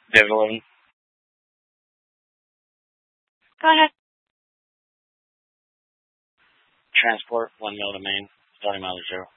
David 11. Go ahead. Transport, 1 mile to Maine, starting mileage 0.